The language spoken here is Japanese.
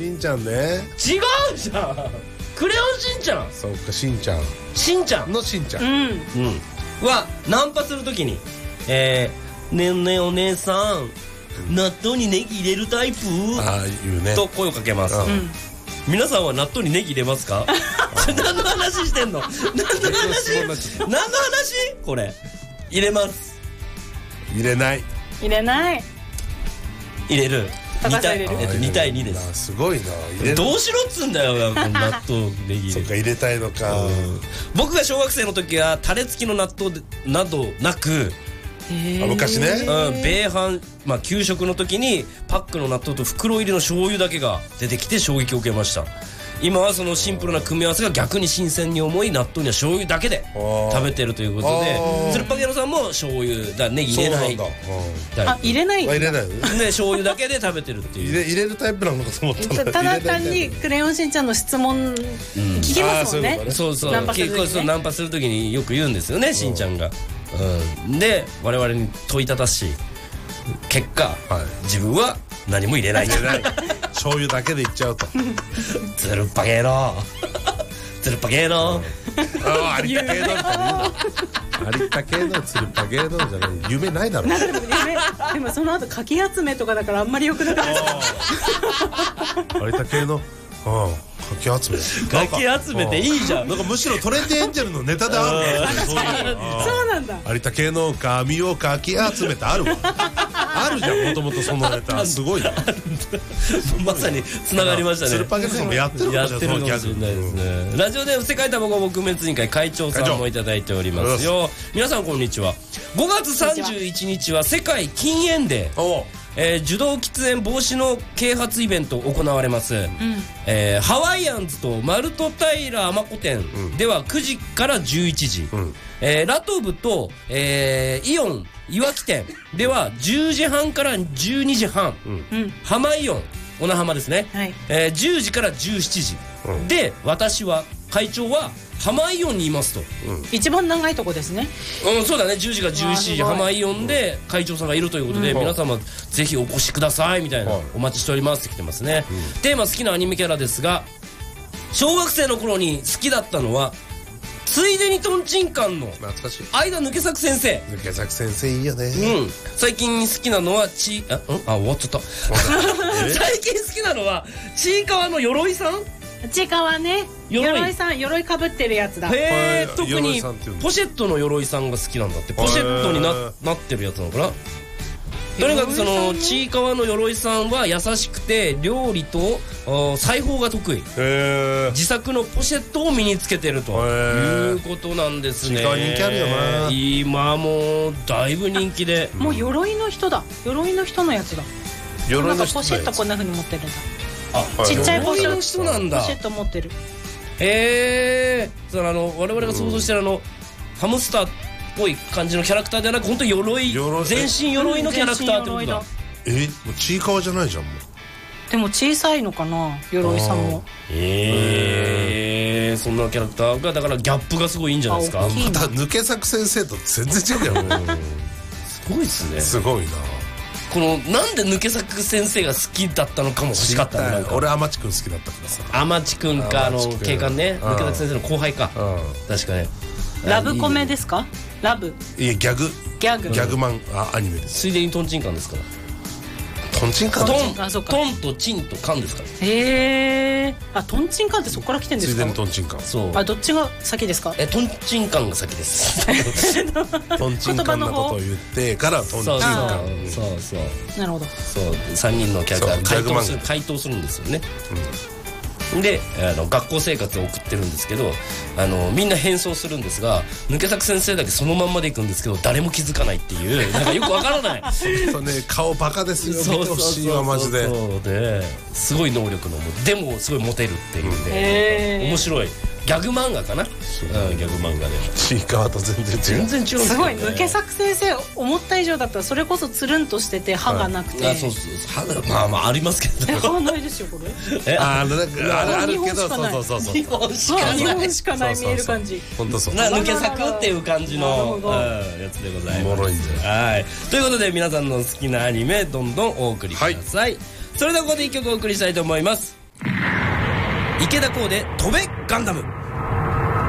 しんちゃんね。 違うじゃん。クレヨンしんちゃん。 そうか、しんちゃんしんちゃんのしんちゃん、 はナンパするときに、ねえねえお姉さん、納豆にネギ入れるタイプ？ ああ言うねと声をかけます。皆さんは納豆にネギ入れますか？何の話してんの？何の話？これ入れます。 入れない。 入れない。 入れる。2対2です。 すごいな。 どうしろっつんだよ、納豆ネギ。 そっか、入れたいのか。 僕が小学生の時はタレ付きの納豆などなく、 昔ね、 米飯、給食の時にパックの納豆と袋入りの醤油だけが出てきて衝撃を受けました。今はそのシンプルな組み合わせが逆に新鮮に思い、納豆には醤油だけで食べてるということで、つるっぱげのさんも醤油だ、ネギ入れない。 入れない。 入れない。 で醤油だけで食べてるっていう。 入れるタイプなのかと思ったの。ただ単にクレヨンしんちゃんの質問聞きますもんね。 そうそう。結構ナンパする時によく言うんですよね、しんちゃんが。で我々に問いただし結果、自分は何も入れない。 醤油だけでいっちゃうと。 つるっぱげーのつるっぱげーの有田系の有田系のつるっぱげーのじゃない、夢ないだろ。 でもその後かき集めとかだからあんまり良くなかった。 有田系のかき集め。 かき集めていいじゃん。 なんかむしろトレンディエンジェルのネタである。 そうなんだ。 有田系の髪をかき集めてあるわ。あるじゃん、もともとそのネタ。すごいな。 まさに繋がりましたね。 スルパゲさんもやってるかもしれないですね。ラジオで世界タバコ撲滅委員会会長さんもいただいておりますよ。皆さんこんにちは。5月31日は世界禁煙デー。受動喫煙防止の啓発イベント行われます、ハワイアンズとマルトタイラーマコ店では9時から11時、ラトブと、イオンいわき店では10時半から12時半、ハマイオン小名浜ですね、10時から17時、で私は会長はハマイオンにいますと、 一番長いとこですね。 そうだね、10時から17時ハマイオンで会長さんがいるということで、皆様ぜひお越しくださいみたいな、お待ちしておりますって来てますね。テーマ好きなアニメキャラですが、小学生の頃に好きだったのはついでにトンチンカンの相田抜け作先生。 抜け作先生いいよね。 最近好きなのは終わっちゃった最近好きなのはちいかわの鎧さん。 ちいかわね、鎧さん、鎧かぶってるやつだ。 特にポシェットの鎧さんが好きなんだって。ポシェットになってるやつなのかな。とにかくそのちいかわの鎧さんは優しくて料理と裁縫が得意、自作のポシェットを身につけてるということなんですね。 人気あるよな。 今もうだいぶ人気で、 もう鎧の人だ。鎧の人のやつだ。鎧の人ポシェットこんな風に持ってるんだ。ちっちゃいポシェット持ってる。 我々が想像してるハムスターっぽい感じのキャラクターではなく、本当に鎧、全身鎧のキャラクターってことだ。 もうちいかわじゃないじゃん。もうでも小さいのかな、鎧さんも。 そんなキャラクターがだからギャップがすごいいいんじゃないですか。 また抜け作先生と全然違うよ。 すごいっすね。 すごいな。 このなんで抜け作先生が好きだったのかも欲しかったね。 俺天地くん好きだったからさ。 天地くんか、警官ね、抜け作先生の後輩か。確かね。 ラブコメですか？ラブ。 いや、ギャグマンアニメです。 ついでにトンチンカンですから。 トンチンカン。 トンとチンとカンですから。 トンチンカンってそこから来てんですか？ ついでにトンチンカン。 そう。 どっちが先ですか？ トンチンカンが先です。 トンチンカンなことを言ってからトンチンカン。 そうなるほど。 そう3人のキャラクター回答するんですよね。で学校生活を送ってるんですけど、みんな変装するんですが、抜け作先生だけそのまんまでいくんですけど誰も気づかないっていう、なんかよくわからないそうね、顔バカですよ。見てほしいわマジで。 すごい能力のでもすごいモテるっていうね、面白いギャグ漫画かな。ギャグ漫画でちいかわと全然違う。 すごい抜け作先生、思った以上だったらそれこそつるんとしてて歯がなくて。 歯まあありますけど。 歯ないですよこれ。 あるけど、そう 2本しかない見える感じ。 本当そう。 抜け作っていう感じのやつでございます。おもろいんだよ。ということで皆さんの好きなアニメどんどんお送りください。それではここで1曲お送りしたいと思います。 池田コーデ飛べガンダム。